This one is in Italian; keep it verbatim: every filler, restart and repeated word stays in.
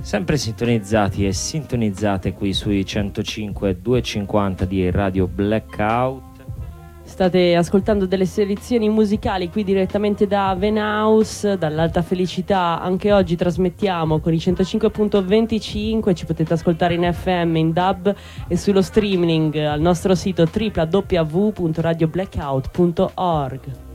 Sempre sintonizzati e sintonizzate qui sui centocinque duecentocinquanta di Radio Blackout. State ascoltando delle selezioni musicali qui direttamente da Venhouse, dall'Alta Felicità. Anche oggi trasmettiamo con i centocinque virgola venticinque, ci potete ascoltare in F M, in D A B e sullo streaming al nostro sito w w w punto radio blackout punto org.